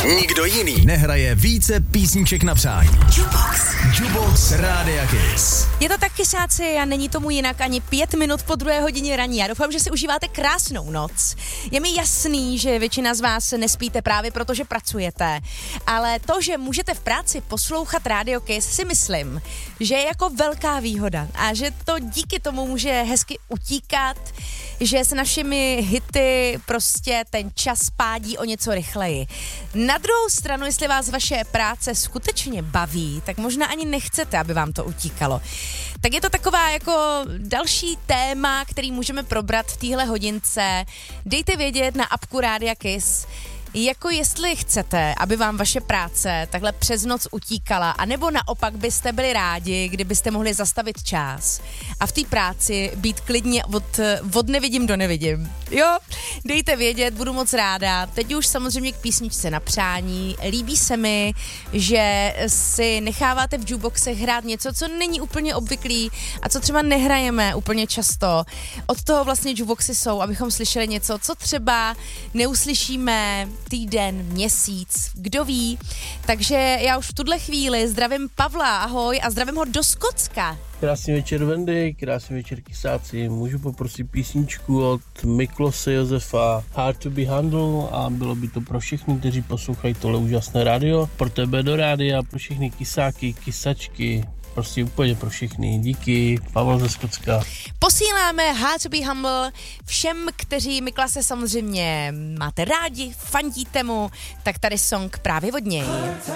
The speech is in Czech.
Nikdo jiný nehraje více písniček na přání. Jukebox Rádia Kiss. Je to tak, kysáci, a není tomu jinak ani 5 minut po 2 hodině raní. Já doufám, že si užíváte krásnou noc. Je mi jasný, že většina z vás nespíte právě proto, že pracujete. Ale to, že můžete v práci poslouchat Radio Kiss, si myslím, že je jako velká výhoda. A že to díky tomu může hezky utíkat, že s našimi hity prostě ten čas pádí o něco rychleji. Na druhou stranu, jestli vás vaše práce skutečně baví, tak možná ani nechcete, aby vám to utíkalo. Tak je to taková jako další téma, který můžeme probrat v téhle hodince. Dejte vědět na apku Rádia Kiss, jako jestli chcete, aby vám vaše práce takhle přes noc utíkala, anebo naopak byste byli rádi, kdybyste mohli zastavit čas a v té práci být klidně od nevidím do nevidím. Jo, dejte vědět, budu moc ráda. Teď už samozřejmě k písničce na přání. Líbí se mi, že si necháváte v jukeboxech hrát něco, co není úplně obvyklý a co třeba nehrajeme úplně často. Od toho vlastně jukeboxy jsou, abychom slyšeli něco, co třeba neuslyšíme týden, měsíc, kdo ví. Takže já už v tuhle chvíli zdravím Pavla, ahoj, a zdravím ho do Skotska. Krásný večer, Wendy, krásný večer, kysáci. Můžu poprosit písničku od Miklose Josefa Hard to be Handled a bylo by to pro všechny, kteří poslouchají tohle úžasné rádio. Pro tebe do rádia, pro všechny kysáky, kysačky. Prostě úplně pro všechny. Díky, Pavel ze Skotska. Posíláme Hard to be Humble všem, kteří Miklase samozřejmě máte rádi, fandíte mu, tak tady song právě od něj.